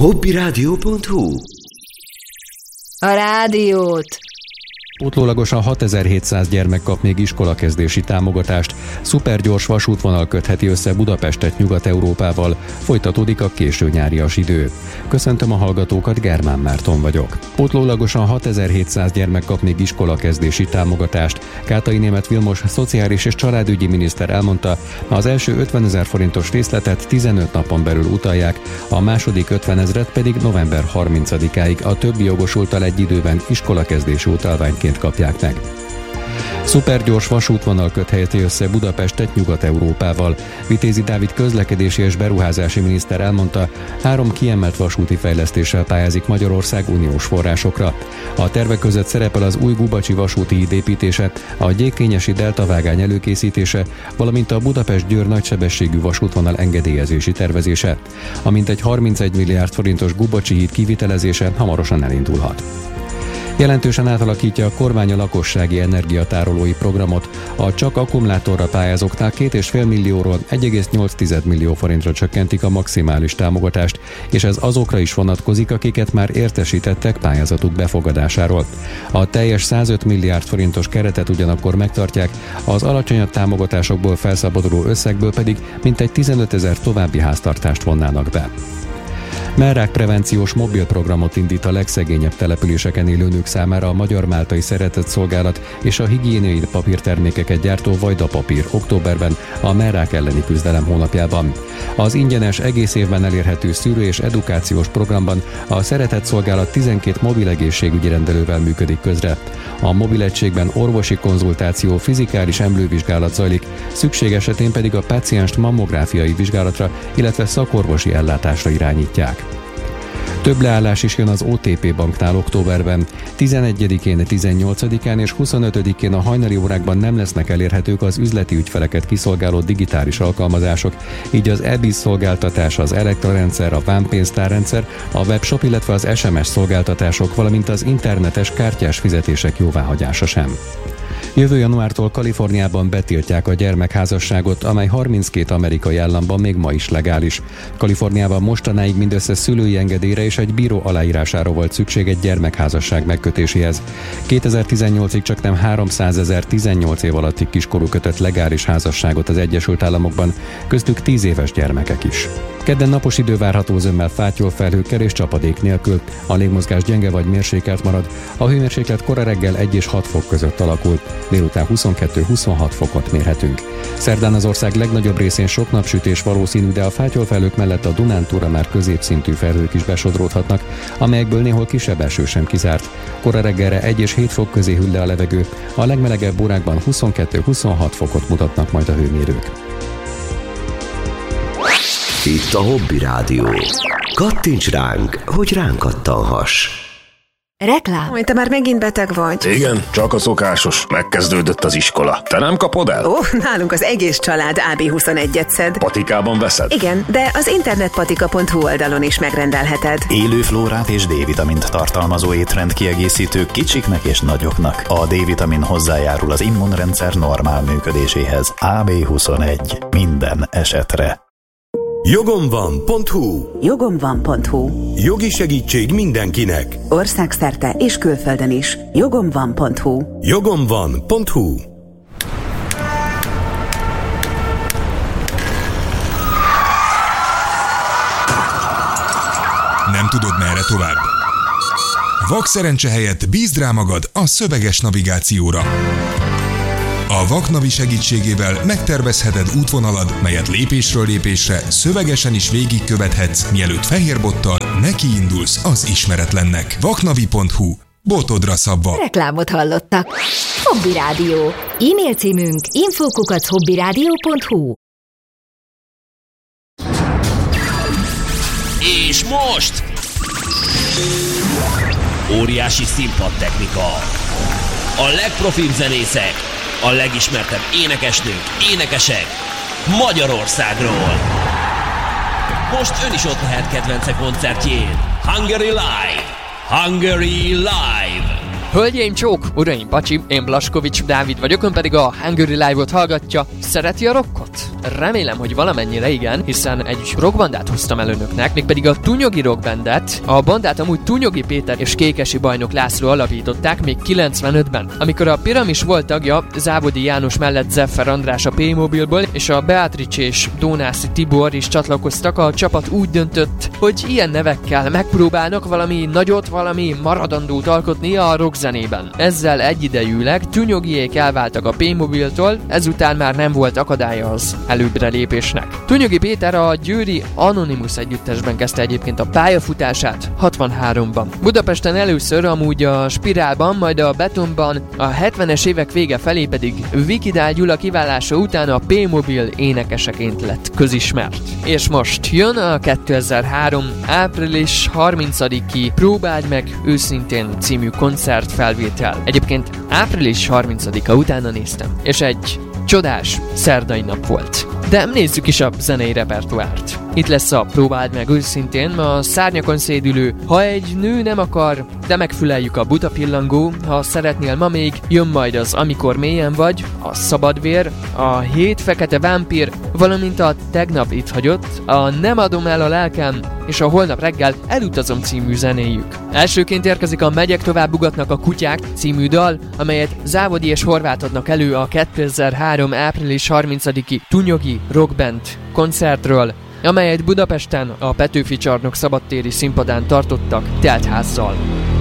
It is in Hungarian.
Hobbyradio.hu. A rádiót. Pótlólagosan 6700 gyermek kap még iskolakezdési támogatást. Szupergyors vasútvonal kötheti össze Budapestet Nyugat-Európával. Folytatódik a késő nyárias idő. Köszöntöm a hallgatókat, Germán Márton vagyok. Pótlólagosan 6700 gyermek kap még iskolakezdési támogatást. Kátai Németh Vilmos szociális és családügyi miniszter elmondta, az első 50 000 forintos részletet 15 napon belül utalják, a második 50 000-et pedig november 30-áig a többi jogosulttal egy időben iskolakezdési utalványként kapják meg. Szupergyors vasútvonal kötheti össze Budapestet Nyugat-Európával. Vitézi Dávid közlekedési és beruházási miniszter elmondta, 3 kiemelt vasúti fejlesztéssel pályázik Magyarország uniós forrásokra. A tervek között szerepel az új Gubacsi vasúti híd építése, a Gyékényesi deltavágány előkészítése, valamint a Budapest-Győr nagysebességű vasútvonal engedélyezési tervezése. A mintegy 31 milliárd forintos Gubacsi híd kivitelezése hamarosan elindulhat. Jelentősen átalakítja a kormány a lakossági energiatárolói programot. A csak akkumulátorra pályázóknál 2,5 millióról 1,8 millió forintra csökkentik a maximális támogatást, és ez azokra is vonatkozik, akiket már értesítettek pályázatuk befogadásáról. A teljes 105 milliárd forintos keretet ugyanakkor megtartják, az alacsonyabb támogatásokból felszabaduló összegből pedig mintegy 15 000 további háztartást vonnának be. Mellrák prevenciós mobilprogramot indít a legszegényebb településeken élő nők számára a Magyar-Máltai Szeretetszolgálat és a higiéniai papírtermékeket gyártó Vajda Papír októberben a mellrák elleni küzdelem hónapjában. Az ingyenes, egész évben elérhető szűrő- és edukációs programban a Szeretetszolgálat 12 mobil egészségügyi rendelővel működik közre. A mobil egységben orvosi konzultáció, fizikális emlővizsgálat zajlik, szükség esetén pedig a pácienst mammográfiai vizsgálatra, illetve szakorvosi ellátásra irányítják. Több leállás is jön az OTP banknál októberben. 11-én, 18-án és 25-én a hajnali órákban nem lesznek elérhetők az üzleti ügyfeleket kiszolgáló digitális alkalmazások, így az e-biz szolgáltatás, az elektrorendszer, a vámpénztárrendszer, a webshop, illetve az SMS szolgáltatások, valamint az internetes kártyás fizetések jóváhagyása sem. Jövő januártól Kaliforniában betiltják a gyermekházasságot, amely 32 amerikai államban még ma is legális. Kaliforniában mostanáig mindössze szülői engedélyre és egy bíró aláírására volt szükség egy gyermekházasság megkötéséhez. 2018-ig csaknem 300 000 18 év alatti kiskorú kötött legális házasságot az Egyesült Államokban, köztük 10 éves gyermekek is. Kedden napos idő várható, zömmel fátyol, felhőkkel és csapadék nélkül. A légmozgás gyenge vagy mérsékelt marad. A hőmérséklet kora reggel 1 és 6 fok között alakul. Délután 22-26 fokot mérhetünk. Szerdán az ország legnagyobb részén sok napsütés valószínű, de a fátyolfelhők mellett a Dunántúra már középszintű felhők is besodródhatnak, amelyekből néhol kisebb eső sem kizárt. Kora reggelre 1 és 7 fok közé hűl le a levegő. A legmelegebb órákban 22-26 fokot mutatnak majd a hőmérők. Itt a Hobby Rádió. Kattints ránk, hogy ránk kattanhass. Reklám. Te már megint beteg vagy. Igen, csak a szokásos. Megkezdődött az iskola. Te nem kapod el? Nálunk az egész család AB21-et szed. Patikában veszed? Igen, de az internetpatika.hu oldalon is megrendelheted. Élő flórát és D-vitamint tartalmazó étrend kiegészítő kicsiknek és nagyoknak. A D-vitamin hozzájárul az immunrendszer normál működéséhez. AB21. Minden esetre. Jogomvan.hu. Jogomvan.hu. Jogi segítség mindenkinek. Országszerte és külföldön is. Jogomvan.hu. Jogomvan.hu. Nem tudod, merre tovább? Vakszerencse helyett bízd rá magad a szöveges navigációra. A Vaknavi segítségével megtervezheted útvonalad, melyet lépésről lépésre szövegesen is végigkövethetsz, mielőtt fehérbottal nekiindulsz az ismeretlennek. Vaknavi.hu. Botodra szabva. Reklámot hallottak. Hobby Rádió. E-mail címünk info@hobbyradio.hu. És most óriási színpadtechnika. A legprofibb zenészek, a legismertebb énekesnők, énekesek Magyarországról. Most ön is ott lehet kedvence koncertjén. Hungary Live! Hungary Live! Hölgyeim, csók, uraim, pacsim, én Blaskovics Dávid vagyok, ön pedig a Hungary Live-ot hallgatja. Szereti a rockot? remélem, hogy valamennyire igen, hiszen egy rockbandát hoztam el önöknek, mégpedig a Túnyogi rockbandet. A bandát amúgy Túnyogi Péter és Kékesi Bajnok László alapították még 95-ben. Amikor a Piramis volt tagja, Závodi János mellett Zeffer András a P-Mobilból, és a Beatrice és Dónászi Tibor is csatlakoztak, a csapat úgy döntött, hogy ilyen nevekkel megpróbálnak valami nagyot, valami maradandót alkotni a rockzenében. Ezzel egyidejűleg Túnyogiék elváltak a P-Mobiltól, ezután már nem volt akadálya az előbbre lépésnek. Túnyogi Péter a győri Anonymous együttesben kezdte egyébként a pályafutását 63-ban. Budapesten először amúgy a Spirálban, majd a Betonban, a 70-es évek vége felé pedig Vikidál Gyula kiválása után a P-Mobil énekeseként lett közismert. És most jön a 2003. április 30-i Próbáld meg őszintén című koncertfelvétel. Egyébként április 30-a utána néztem, és egy csodás szerdai nap volt. De nézzük is a zenei repertoárt. Itt lesz a Próbáld meg őszintén, a Szárnyakon szédülő, Ha egy nő nem akar, de megfüleljük a Buta pillangó, Ha szeretnél ma még, jön majd az Amikor mélyen vagy, a Szabadvér, a Hét fekete vámpír, valamint a Tegnap itt hagyott, a Nem adom el a lelkem, és a Holnap reggel elutazom című zenéjük. Elsőként érkezik a Megyek tovább ugatnak a kutyák című dal, amelyet Závodi és Horváth adnak elő a 2003. április 30-i Túnyogi Rockband koncertről, amelyet Budapesten a Petőfi Csarnok szabadtéri színpadán tartottak teltházzal.